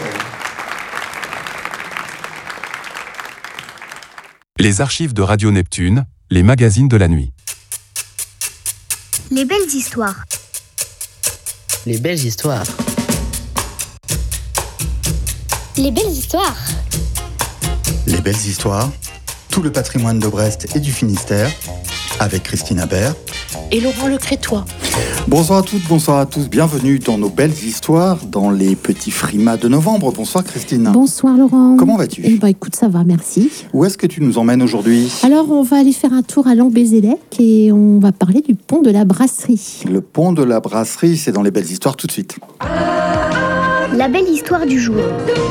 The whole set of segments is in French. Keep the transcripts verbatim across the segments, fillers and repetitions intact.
Les archives de Radio Neptune, les magazines de la nuit. Les belles histoires. Les belles histoires. Les belles histoires. Les belles histoires, tout le patrimoine de Brest et du Finistère, avec Christine Habert et Laurent Le Crétois. Bonsoir à toutes, bonsoir à tous, bienvenue dans nos belles histoires, dans les petits frimas de novembre. Bonsoir Christine. Bonsoir Laurent. Comment vas-tu ? Eh ben, écoute, ça va, merci. Où est-ce que tu nous emmènes aujourd'hui ? Alors, on va aller faire un tour à Lambézélec et on va parler du pont de la Brasserie. Le pont de la Brasserie, c'est dans les belles histoires tout de suite. La belle histoire du jour.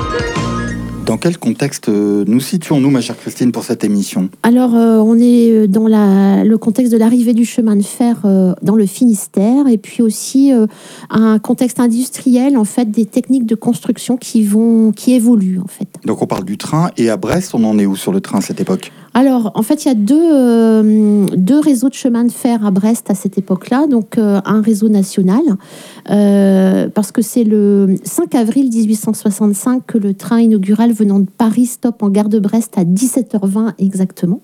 Dans quel contexte nous situons-nous, ma chère Christine, pour cette émission ? Alors, euh, on est dans la, le contexte de l'arrivée du chemin de fer euh, dans le Finistère, et puis aussi euh, un contexte industriel, en fait, des techniques de construction qui vont, qui évoluent, en fait. Donc, on parle du train, et à Brest, on en est où sur le train à cette époque ? Alors, en fait, il y a deux, euh, deux réseaux de chemin de fer à Brest à cette époque-là. Donc, euh, un réseau national, euh, parce que c'est le cinq avril dix-huit cent soixante-cinq que le train inaugural venant de Paris stoppe en gare de Brest à dix-sept heures vingt exactement.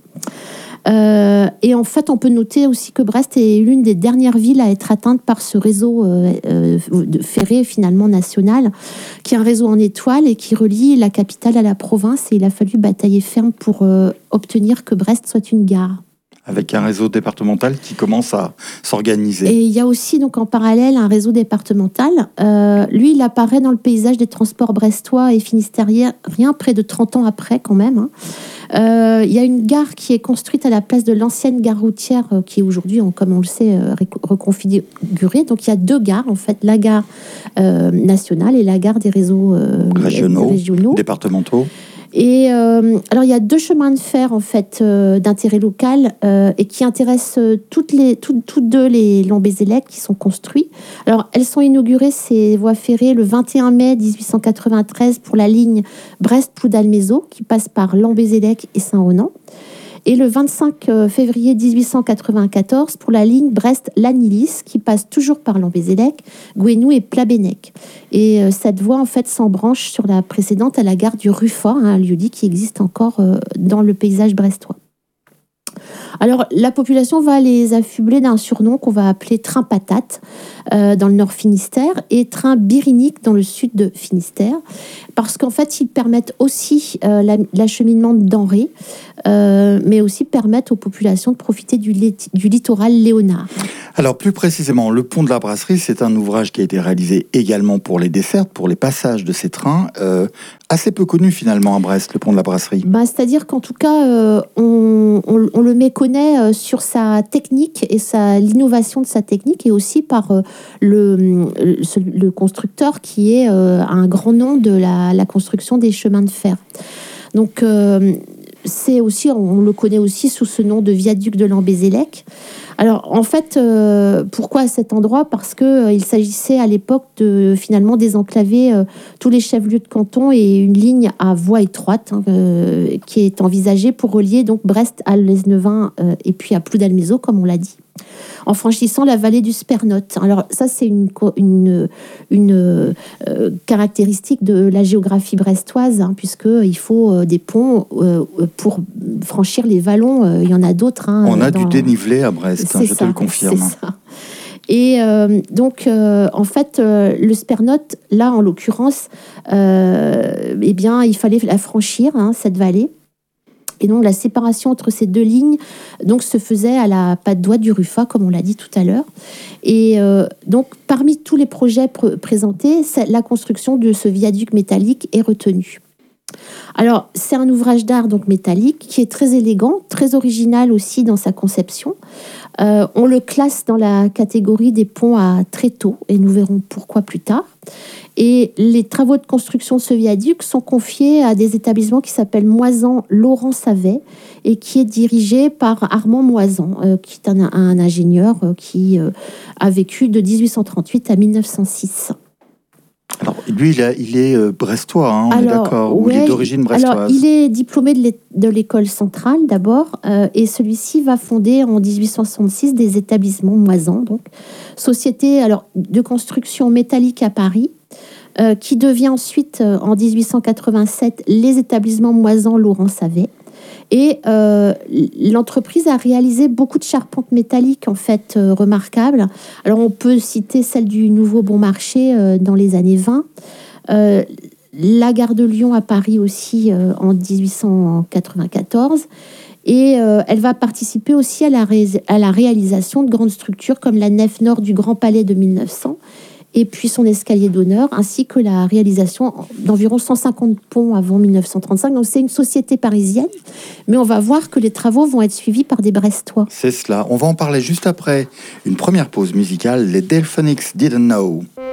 Euh, et en fait, on peut noter aussi que Brest est l'une des dernières villes à être atteinte par ce réseau euh, euh, de ferré finalement national, qui est un réseau en étoile et qui relie la capitale à la province. Et il a fallu batailler ferme pour euh, obtenir que Brest soit une gare. Avec un réseau départemental qui commence à s'organiser. Et il y a aussi donc en parallèle un réseau départemental. Euh, lui, il apparaît dans le paysage des transports brestois et finistériens rien près de trente ans après quand même. Hein. Euh, il y a une gare qui est construite à la place de l'ancienne gare routière euh, qui est aujourd'hui, comme on le sait, euh, reconfigurée. Donc il y a deux gares en fait, la gare euh, nationale et la gare des réseaux euh, régionaux, régionaux, départementaux. Et euh, alors il y a deux chemins de fer en fait euh, d'intérêt local euh, et qui intéressent euh, toutes les toutes, toutes deux les Lambézélec qui sont construits. Alors elles sont inaugurées ces voies ferrées le vingt et un mai dix-huit cent quatre-vingt-treize pour la ligne Brest-Ploudalmézeau qui passe par Lambézélec et Saint-Ronan. Et le vingt-cinq février dix-huit cent quatre-vingt-quatorze pour la ligne Brest-Lannilis qui passe toujours par Lambézélec, Gouesnou et Plabennec. Et euh, cette voie en fait s'embranche sur la précédente à la gare du Ruffort, hein, un lieu-dit qui existe encore euh, dans le paysage brestois. Alors, la population va les affubler d'un surnom qu'on va appeler train patate euh, dans le nord Finistère et train birinique dans le sud de Finistère, parce qu'en fait, ils permettent aussi euh, la, l'acheminement de denrées, euh, mais aussi permettent aux populations de profiter du, du littoral léonard. Alors, plus précisément, le pont de la Brasserie, c'est un ouvrage qui a été réalisé également pour les dessertes, pour les passages de ces trains, euh, assez peu connu finalement à Brest, le pont de la Brasserie. Bah, c'est-à-dire qu'en tout cas, euh, on, on, on le méconnaît euh, sur sa technique et sa, l'innovation de sa technique, et aussi par euh, le, le, le constructeur qui est euh, un grand nom de la, la construction des chemins de fer. Donc, euh, c'est aussi, on le connaît aussi sous ce nom de viaduc de Lambézélec. Alors, en fait, euh, pourquoi à cet endroit ? Parce qu'il euh, s'agissait à l'époque de finalement désenclaver euh, tous les chefs-lieux de canton et une ligne à voie étroite hein, euh, qui est envisagée pour relier donc Brest à Lesneven euh, et puis à Ploudalmézeau, comme on l'a dit, en franchissant la vallée du Spernote. Alors ça, c'est une, une, une euh, caractéristique de la géographie brestoise, hein, puisqu'il faut euh, des ponts euh, pour franchir les vallons. Euh, il y en a d'autres. Hein, On a dans... du dénivelé à Brest, hein, je ça, te le confirme. C'est ça. Et euh, donc, euh, en fait, euh, le Spernote, là, en l'occurrence, euh, eh bien, il fallait la franchir, hein, cette vallée. Et donc, la séparation entre ces deux lignes donc, se faisait à la patte d'oie du Ruffat, comme on l'a dit tout à l'heure. Et euh, donc, parmi tous les projets pr- présentés, la construction de ce viaduc métallique est retenue. Alors, c'est un ouvrage d'art donc métallique qui est très élégant, très original aussi dans sa conception. Euh, on le classe dans la catégorie des ponts à tréteaux et nous verrons pourquoi plus tard. Et les travaux de construction de ce viaduc sont confiés à des établissements qui s'appellent Moisan Laurent Savet et qui est dirigé par Armand Moisan, euh, qui est un, un ingénieur euh, qui euh, a vécu de dix-huit cent trente-huit à mille neuf cent six. Alors, lui, il, a, il est euh, brestois, hein, on alors, est d'accord, ou ouais, il est d'origine brestoise. Alors, il est diplômé de, de l'école centrale d'abord, euh, et celui-ci va fonder en dix-huit cent soixante-six des établissements Moisan, donc société alors de construction métallique à Paris, euh, qui devient ensuite, euh, en dix-huit cent quatre-vingt-sept, les établissements Moisan-Laurent-Savet. Et euh, l'entreprise a réalisé beaucoup de charpentes métalliques, en fait, euh, remarquables. Alors, on peut citer celle du Nouveau Bon Marché euh, dans les années vingt. Euh, la gare de Lyon à Paris aussi euh, en dix-huit cent quatre-vingt-quatorze. Et euh, elle va participer aussi à la, ré- à la réalisation de grandes structures comme la nef nord du Grand Palais de mille neuf cents et puis son escalier d'honneur, ainsi que la réalisation d'environ cent cinquante ponts avant mille neuf cent trente-cinq. Donc c'est une société parisienne, mais on va voir que les travaux vont être suivis par des Brestois. C'est cela. On va en parler juste après une première pause musicale. Les Delphonics Didn't Know.